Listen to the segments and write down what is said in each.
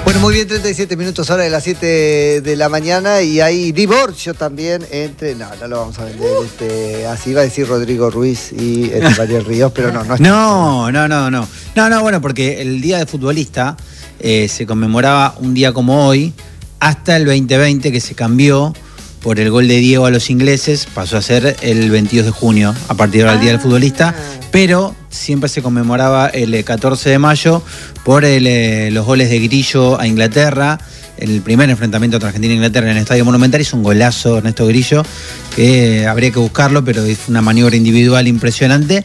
Bueno, muy bien, 37 minutos hora de las 7 de la mañana y hay divorcio también entre... No lo vamos a vender. Así iba a decir Rodrigo Ruiz y María Ríos, pero no es... No, bueno, porque el Día de Futbolista se conmemoraba un día como hoy hasta el 2020, que se cambió por el gol de Diego a los ingleses, pasó a ser el 22 de junio, a partir del Día del Futbolista, pero siempre se conmemoraba el 14 de mayo por los goles de Grillo a Inglaterra, el primer enfrentamiento entre Argentina e Inglaterra en el Estadio Monumental. Hizo un golazo Ernesto Grillo, que habría que buscarlo, pero es una maniobra individual impresionante,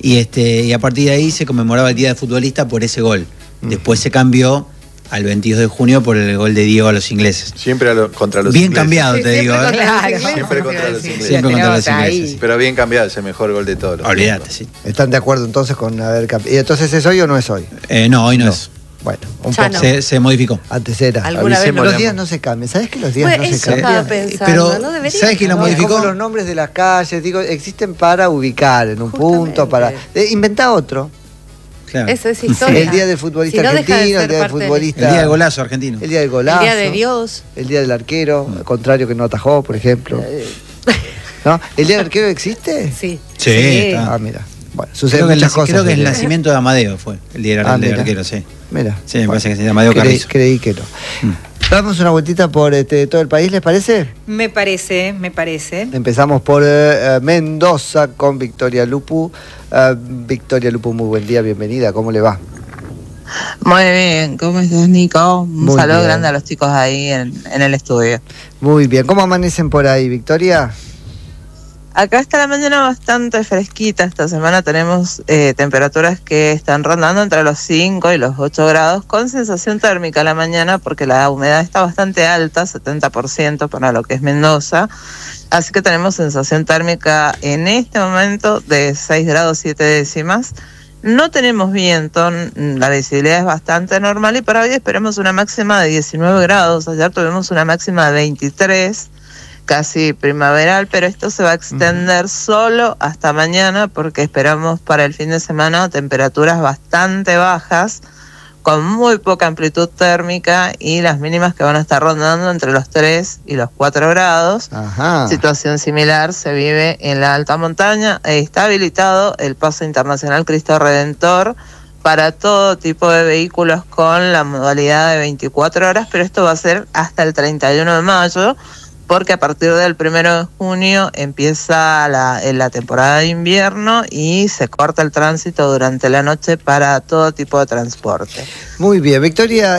y a partir de ahí se conmemoraba el Día del Futbolista por ese gol. Después se cambió al 22 de junio por el gol de Diego a los ingleses. Siempre contra los bien ingleses. Cambiado, te digo. Siempre contra los ingleses. Siempre contra los ingleses. Pero bien cambiado, es el mejor gol de todos. Olvídate, sí. ¿Están de acuerdo entonces con haber cambiado? ¿Y entonces es hoy o no es hoy? No, hoy no es. Bueno, un Ya poco. no. Se modificó. Antes era. ¿Alguna vez Los días no se cambian. ¿Sabes que los días Bueno, no se eso cambian? estaba pensando, Pero, no debería. ¿sabes quién lo modificó? Como los nombres de las calles, digo, existen para ubicar en un punto, para... inventa otro. Claro. Eso es historia. El día del futbolista Si no, deja de argentino, ser el día del parte de- futbolista... El día del golazo argentino. El día del golazo. El día de Dios. El día del arquero, al contrario que no atajó, por ejemplo. ¿No? ¿El día del arquero existe? Sí. Sí, está. Ah, mira. Bueno, suceden Creo que, muchas cosas. creo que el el día. nacimiento de Amadeo fue el día del mira. arquero, sí. Mira. Sí, me parece que se llama Amadeo Carrizo. Creí que no. Damos una vueltita por todo el país, ¿les parece? Me parece. Empezamos por Mendoza con Victoria Lupu. Victoria Lupu, muy buen día, bienvenida, ¿cómo le va? Muy bien, ¿cómo estás, Nico? Un Muy saludo bien. grande a los chicos ahí en el estudio. Muy bien, ¿cómo amanecen por ahí, Victoria? Acá está la mañana bastante fresquita. Esta semana tenemos temperaturas que están rondando entre los 5 y los 8 grados, con sensación térmica a la mañana porque la humedad está bastante alta, 70% para lo que es Mendoza. Así que tenemos sensación térmica en este momento de 6 grados 7 décimas. No tenemos viento, la visibilidad es bastante normal y para hoy esperamos una máxima de 19 grados. Ayer tuvimos una máxima de 23, casi primaveral, pero esto se va a extender solo hasta mañana porque esperamos para el fin de semana temperaturas bastante bajas, con muy poca amplitud térmica y las mínimas que van a estar rondando entre los 3 y los 4 grados. Ajá. Situación similar se vive en la alta montaña. Está habilitado el paso internacional Cristo Redentor para todo tipo de vehículos con la modalidad de 24 horas, pero esto va a ser hasta el 31 de mayo, porque a partir del 1 de junio empieza la temporada de invierno y se corta el tránsito durante la noche para todo tipo de transporte. Muy bien, Victoria,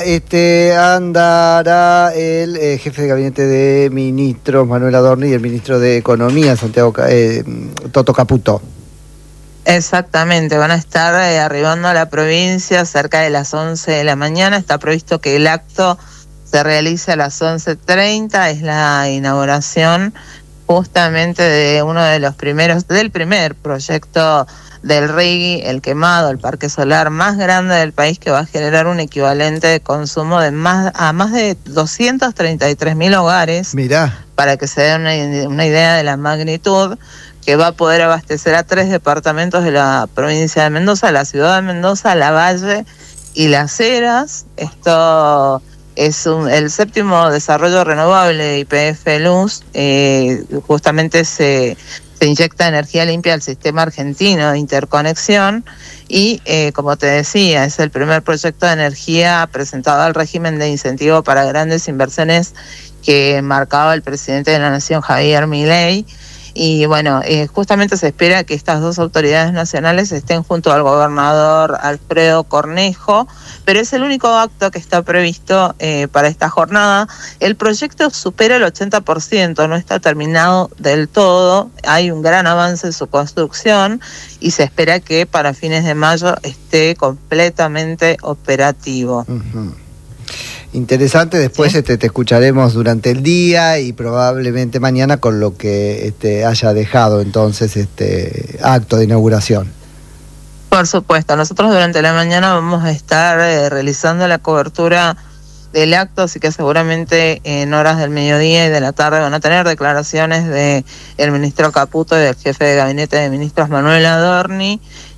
andará el jefe de gabinete de ministros, Manuel Adorni, y el ministro de Economía, Santiago Toto Caputo. Exactamente, van a estar arribando a la provincia cerca de las 11 de la mañana. Está previsto que el acto se realice a las 11:30, es la inauguración justamente de uno de los del primer proyecto del RIGI, el quemado, el parque solar más grande del país, que va a generar un equivalente de consumo de más de 233.000 hogares. Mirá. Para que se den una idea de la magnitud, que va a poder abastecer a 3 departamentos de la provincia de Mendoza, la ciudad de Mendoza, La Valle y Las Heras. Esto es el séptimo desarrollo renovable de YPF Luz. Justamente se inyecta energía limpia al sistema argentino de interconexión y, como te decía, es el primer proyecto de energía presentado al régimen de incentivo para grandes inversiones que marcaba el presidente de la Nación, Javier Milei. Y bueno, justamente se espera que estas dos autoridades nacionales estén junto al gobernador Alfredo Cornejo, pero es el único acto que está previsto para esta jornada. El proyecto supera el 80%, no está terminado del todo, hay un gran avance en su construcción y se espera que para fines de mayo esté completamente operativo. Uh-huh. Interesante, después ¿Sí? te escucharemos durante el día y probablemente mañana con lo que haya dejado entonces acto de inauguración. Por supuesto, nosotros durante la mañana vamos a estar realizando la cobertura del acto, así que seguramente en horas del mediodía y de la tarde van a tener declaraciones del ministro Caputo y del jefe de gabinete de ministros Manuel Adorni.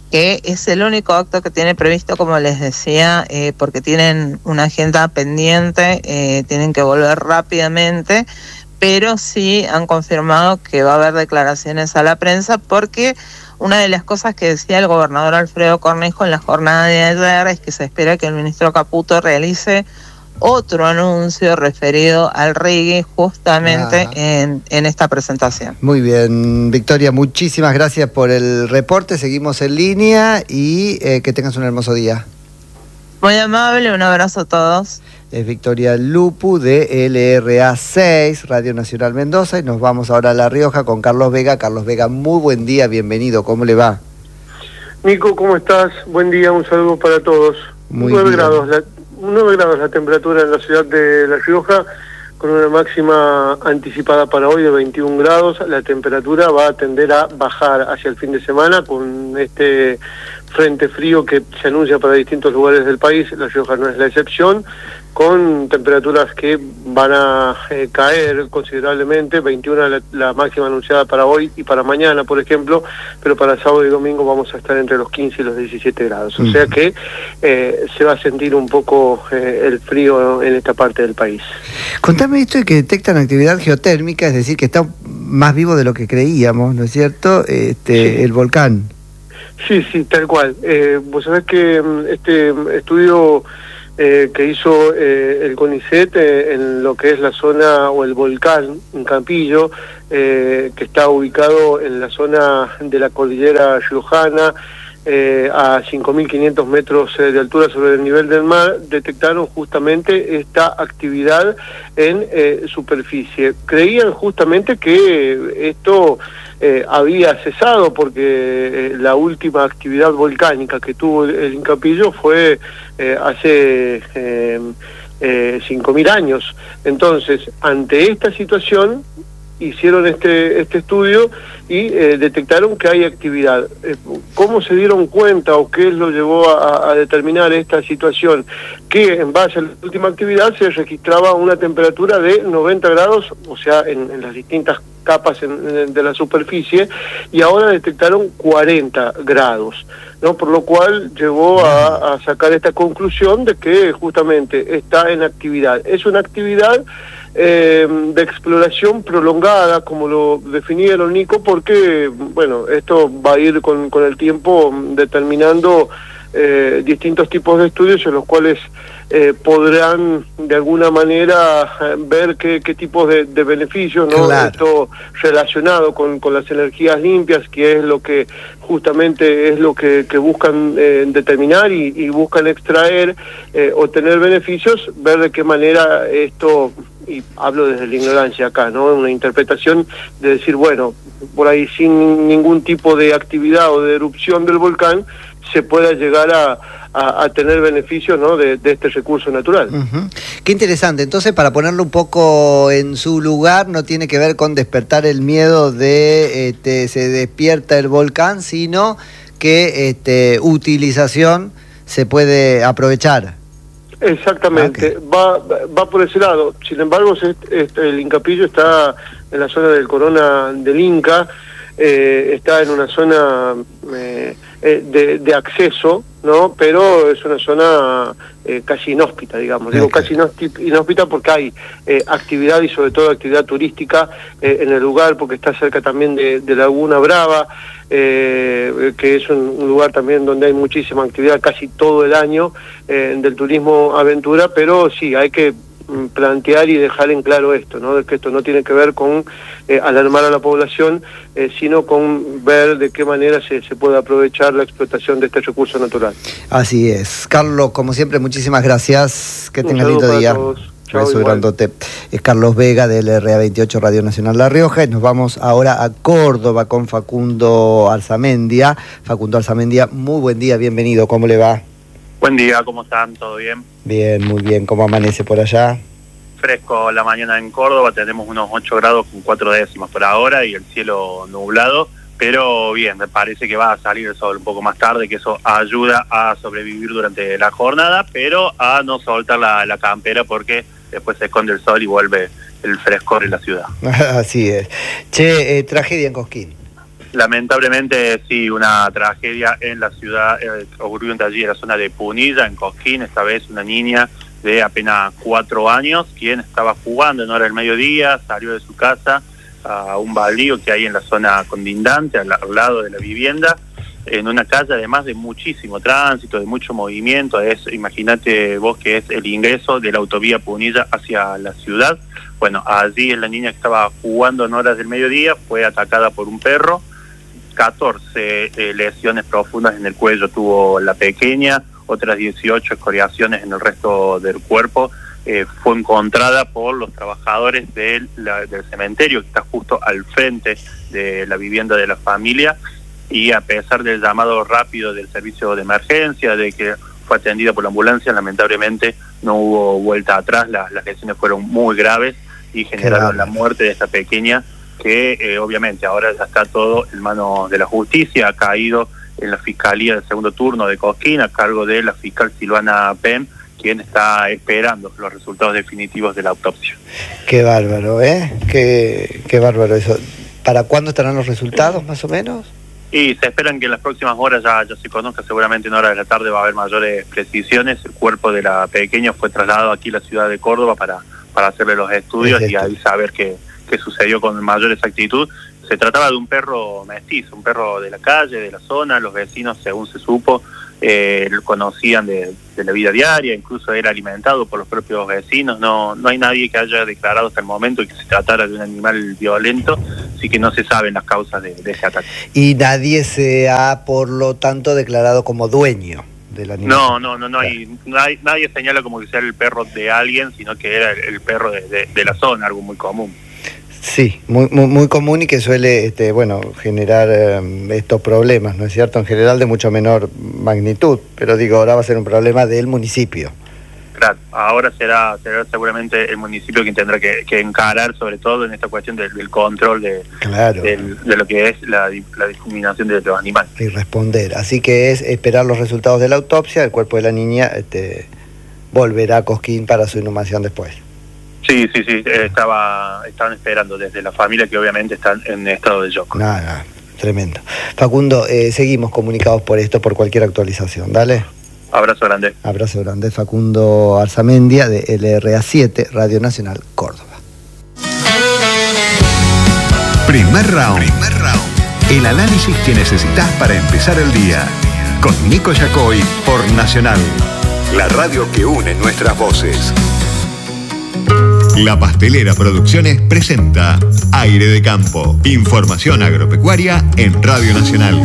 que es el único acto que tiene previsto, como les decía, porque tienen una agenda pendiente, tienen que volver rápidamente, pero sí han confirmado que va a haber declaraciones a la prensa, porque una de las cosas que decía el gobernador Alfredo Cornejo en la jornada de ayer es que se espera que el ministro Caputo realice otro anuncio referido al reggae justamente en esta presentación. Muy bien, Victoria, muchísimas gracias por el reporte, seguimos en línea y que tengas un hermoso día. Muy amable, un abrazo a todos. Es Victoria Lupu de LRA6, Radio Nacional Mendoza, y nos vamos ahora a La Rioja con Carlos Vega. Carlos Vega, muy buen día, bienvenido, ¿cómo le va? Nico, ¿cómo estás? Buen día, un saludo para todos. Muy 9 bien. grados, 9 grados la temperatura en la ciudad de La Rioja, con una máxima anticipada para hoy de 21 grados. La temperatura va a tender a bajar hacia el fin de semana con este frente frío que se anuncia para distintos lugares del país. La Rioja no es la excepción, con temperaturas que van a caer considerablemente. 21 la máxima anunciada para hoy y para mañana, por ejemplo, pero para sábado y domingo vamos a estar entre los 15 y los 17 grados. O sea que se va a sentir un poco el frío en esta parte del país. Contame esto de que detectan actividad geotérmica, es decir, que está más vivo de lo que creíamos, ¿no es cierto? Sí. El volcán. Sí, tal cual. Vos sabés que este estudio que hizo el CONICET en lo que es la zona, o el volcán en Campillo, que está ubicado en la zona de la cordillera riojana, a 5.500 metros de altura sobre el nivel del mar, detectaron justamente esta actividad en superficie. Creían justamente que esto había cesado, porque la última actividad volcánica que tuvo el Incapillo fue hace 5.000 años. Entonces, ante esta situación, hicieron este estudio y detectaron que hay actividad. ¿Cómo se dieron cuenta o qué lo llevó a determinar esta situación? Que en base a la última actividad se registraba una temperatura de 90 grados, o sea, en las distintas capas de la superficie, y ahora detectaron 40 grados, ¿no? Por lo cual llevó a sacar esta conclusión de que justamente está en actividad. Es una actividad de exploración prolongada, como lo definieron, Nico, porque, bueno, esto va a ir con el tiempo determinando distintos tipos de estudios en los cuales podrán de alguna manera ver qué tipos de beneficios, ¿no? Claro. Esto relacionado con las energías limpias, que es lo que justamente es lo que buscan determinar y buscan extraer, obtener beneficios, ver de qué manera esto, y hablo desde la ignorancia acá, ¿no? Una interpretación de decir, bueno, por ahí sin ningún tipo de actividad o de erupción del volcán se pueda llegar a tener beneficios, ¿no? de este recurso natural. Qué interesante. Entonces, para ponerlo un poco en su lugar, no tiene que ver con despertar el miedo de se despierta el volcán, sino que utilización se puede aprovechar. Exactamente, va por ese lado. Sin embargo, el Incapillo está en la zona del Corona del Inca, está en una zona de acceso, ¿no? Pero es una zona casi inhóspita, digamos. Digo casi inhóspita porque hay actividad, y sobre todo actividad turística en el lugar, porque está cerca también de Laguna Brava, que es un lugar también donde hay muchísima actividad casi todo el año del turismo aventura, pero sí, hay que plantear y dejar en claro esto, ¿no? De que esto no tiene que ver con alarmar a la población, sino con ver de qué manera se puede aprovechar la explotación de este recurso natural. Así es. Carlos, como siempre, muchísimas gracias. Que tengas lindo día. Beso grandote. Es Carlos Vega de LRA28 Radio Nacional La Rioja, y nos vamos ahora a Córdoba con Facundo Arzamendia. Facundo Arzamendia, muy buen día, bienvenido, ¿cómo le va? Buen día, ¿cómo están? ¿Todo bien? Bien, muy bien. ¿Cómo amanece por allá? Fresco la mañana en Córdoba, tenemos unos 8 grados con 4 décimas por ahora y el cielo nublado, pero bien, me parece que va a salir el sol un poco más tarde, que eso ayuda a sobrevivir durante la jornada, pero a no soltar la campera, porque después se esconde el sol y vuelve el frescor en la ciudad. Así es. Che, tragedia en Cosquín. Lamentablemente, sí, una tragedia en la ciudad, ocurrió allí en la zona de Punilla, en Cosquín. Esta vez una niña de apenas 4 años, quien estaba jugando en hora del mediodía, salió de su casa a un baldío que hay en la zona condindante, al lado de la vivienda, en una calle además de muchísimo tránsito, de mucho movimiento. Imagínate vos que es el ingreso de la autovía Punilla hacia la ciudad. Bueno, allí la niña que estaba jugando en horas del mediodía fue atacada por un perro. 14 lesiones profundas en el cuello tuvo la pequeña, otras 18 escoriaciones en el resto del cuerpo. Fue encontrada por los trabajadores del cementerio que está justo al frente de la vivienda de la familia, y a pesar del llamado rápido del servicio de emergencia, de que fue atendida por la ambulancia, lamentablemente no hubo vuelta atrás. Las lesiones fueron muy graves y generaron la muerte de esta pequeña, que obviamente ahora ya está todo en manos de la justicia. Ha caído en la Fiscalía del Segundo Turno de Cosquín, a cargo de la fiscal Silvana Pem, quien está esperando los resultados definitivos de la autopsia. Qué bárbaro, ¿eh? Qué bárbaro eso. ¿Para cuándo estarán los resultados, más o menos? Y se esperan que en las próximas horas ya se conozca. Seguramente en horas de la tarde va a haber mayores precisiones. El cuerpo de la pequeña fue trasladado aquí a la ciudad de Córdoba para hacerle los estudios y ahí saber qué sucedió con mayor exactitud. Se trataba de un perro mestizo, un perro de la calle, de la zona. Los vecinos, según se supo, lo conocían de la vida diaria, incluso era alimentado por los propios vecinos. No hay nadie que haya declarado hasta el momento que se tratara de un animal violento, así que no se saben las causas de ese ataque. Y nadie se ha, por lo tanto, declarado como dueño del animal. Nadie señala como que sea el perro de alguien, sino que era el perro de la zona, algo muy común. Sí, muy común, y que suele generar estos problemas, ¿no es cierto? En general de mucho menor magnitud, pero digo, ahora va a ser un problema del municipio. Claro, ahora será seguramente el municipio quien tendrá que encarar, sobre todo en esta cuestión del control de lo que es la discriminación de los animales. Y responder, así que es esperar los resultados de la autopsia. El cuerpo de la niña volverá a Cosquín para su inhumación después. Sí, estaban esperando desde la familia, que obviamente están en estado de shock. Nada, tremendo. Facundo, seguimos comunicados por esto, por cualquier actualización, dale. Abrazo grande. Abrazo grande, Facundo Arzamendia, de LRA7, Radio Nacional, Córdoba. Primer round. El análisis que necesitas para empezar el día. Con Nico Yacoy por Nacional, la radio que une nuestras voces. La Pastelera Producciones presenta Aire de Campo. Información agropecuaria en Radio Nacional.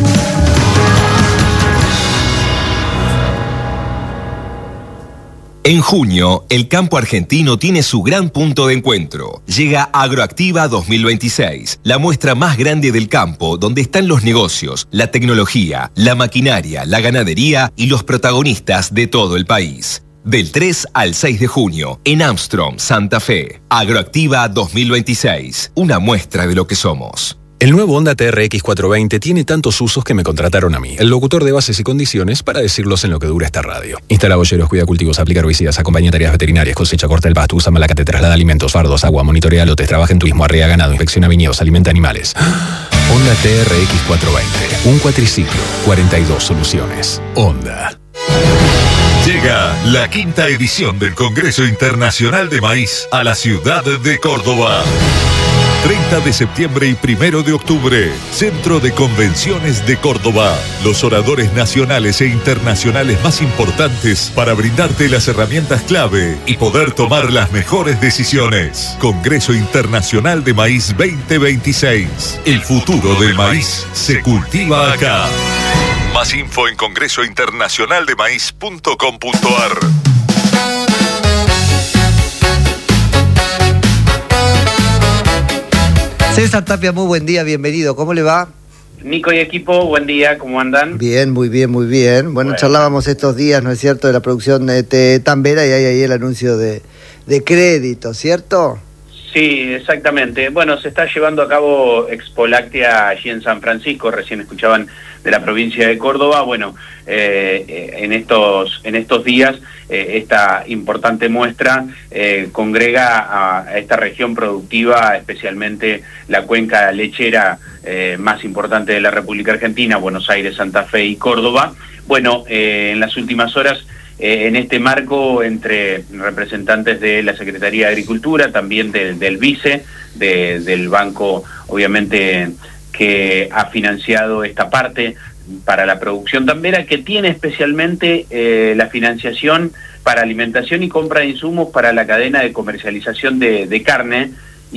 En junio, el campo argentino tiene su gran punto de encuentro. Llega Agroactiva 2026, la muestra más grande del campo, donde están los negocios, la tecnología, la maquinaria, la ganadería y los protagonistas de todo el país. Del 3 al 6 de junio, en Armstrong, Santa Fe. Agroactiva 2026, una muestra de lo que somos. El nuevo Honda TRX 420 tiene tantos usos que me contrataron a mí, el locutor de bases y condiciones, para decirlos en lo que dura esta radio. Instala boyeros, cuida cultivos, aplica herbicidas, acompaña tareas veterinarias, cosecha, corta el pasto, usa malacate, traslada alimentos, fardos, agua, monitorea lotes, trabaja en turismo, arrea ganado, inspecciona viñedos, alimenta animales. Honda TRX 420, un cuatriciclo, 42 soluciones. Honda. Llega la 5ª edición del Congreso Internacional de Maíz a la ciudad de Córdoba. 30 de septiembre y 1 de octubre, Centro de Convenciones de Córdoba. Los oradores nacionales e internacionales más importantes para brindarte las herramientas clave y poder tomar las mejores decisiones. Congreso Internacional de Maíz 2026. El futuro del maíz se cultiva acá. Más info en congresointernacionaldemaíz.com.ar. César Tapia, muy buen día, bienvenido. ¿Cómo le va? Nico y equipo, buen día, ¿cómo andan? Bien, muy bien, muy bien. Bueno, charlábamos estos días, ¿no es cierto?, de la producción de Tambera, y hay ahí el anuncio de crédito, ¿cierto? Sí, exactamente. Bueno, se está llevando a cabo Expo Láctea allí en San Francisco, recién escuchaban de la provincia de Córdoba. Bueno, en estos días esta importante muestra congrega a esta región productiva, especialmente la cuenca lechera más importante de la República Argentina, Buenos Aires, Santa Fe y Córdoba. Bueno, en las últimas horas, en este marco, entre representantes de la Secretaría de Agricultura, también del Vice, del banco, obviamente, que ha financiado esta parte para la producción tambera, que tiene especialmente la financiación para alimentación y compra de insumos para la cadena de comercialización de carne,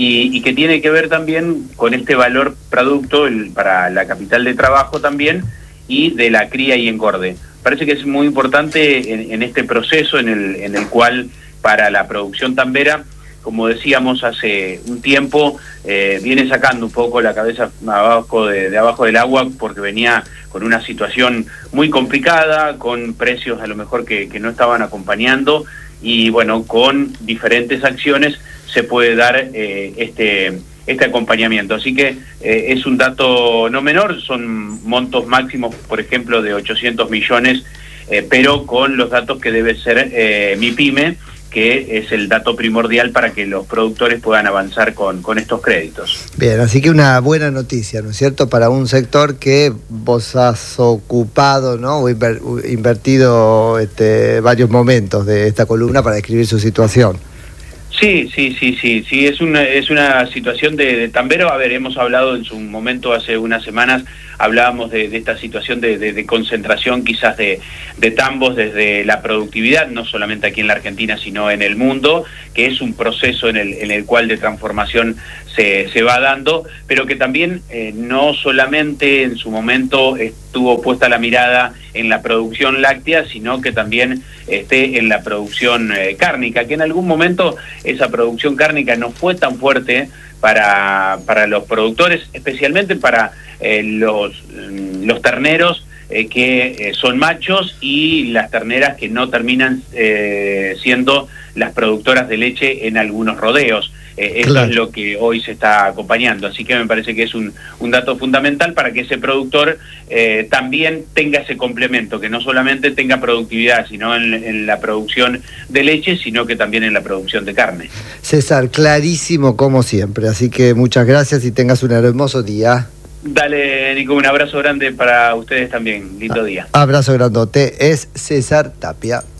y que tiene que ver también con este valor producto para la capital de trabajo también, y de la cría y engorde. Parece que es muy importante en este proceso en el cual para la producción tambera, como decíamos hace un tiempo, viene sacando un poco la cabeza de abajo del agua, porque venía con una situación muy complicada, con precios a lo mejor que no estaban acompañando, y bueno, con diferentes acciones se puede dar este acompañamiento. Así que es un dato no menor, son montos máximos, por ejemplo, de 800 millones, pero con los datos que debe ser MIPYME, que es el dato primordial para que los productores puedan avanzar con estos créditos. Bien, así que una buena noticia, ¿no es cierto?, para un sector que vos has ocupado, ¿no?, o invertido varios momentos de esta columna para describir su situación. Sí, es una situación de tambero. A ver, hemos hablado en su momento, hace unas semanas, hablábamos de esta situación de concentración quizás de tambos desde la productividad, no solamente aquí en la Argentina, sino en el mundo, que es un proceso en el cual de transformación se va dando, pero que también no solamente en su momento estuvo puesta la mirada en la producción láctea, sino que también en la producción cárnica, que en algún momento esa producción cárnica no fue tan fuerte para los productores, especialmente para los terneros que son machos, y las terneras que no terminan siendo las productoras de leche en algunos rodeos. Eso claro. Es lo que hoy se está acompañando, así que me parece que es un dato fundamental para que ese productor también tenga ese complemento, que no solamente tenga productividad, sino en la producción de leche, sino que también en la producción de carne. César, clarísimo como siempre, así que muchas gracias y tengas un hermoso día. Dale, Nico, un abrazo grande para ustedes también, lindo día. Abrazo grandote, es César Tapia.